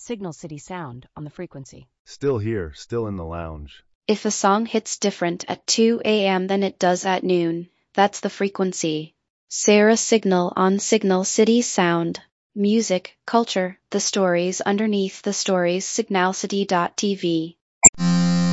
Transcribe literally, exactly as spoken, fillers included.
Signal City Sound on the frequency. Still here, still in the lounge. If a song hits different at two a m than it does at noon, that's the frequency. Sarah Signal on Signal City Sound. Music, culture, the stories underneath the stories. signal city dot t v